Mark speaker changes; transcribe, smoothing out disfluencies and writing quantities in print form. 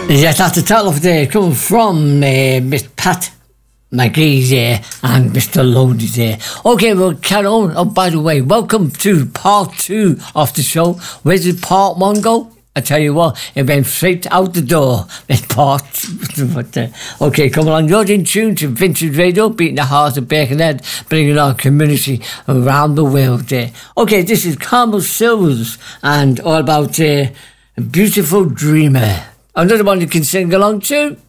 Speaker 1: Yes, that's the title of the day coming from Miss Pat McGee there and Mr. Loney there. Okay, we'll carry on. Oh, by the way, welcome to part 2 of the show. Where did part 1 go? I tell you what, it went straight out the door. This part. Okay, come along. You're in tune to Vintage Radio, beating the heart of Birkenhead, bringing our community around the world there. Okay, this is Carmel Silvers and all about Beautiful Dreamer. Another one you can sing along to.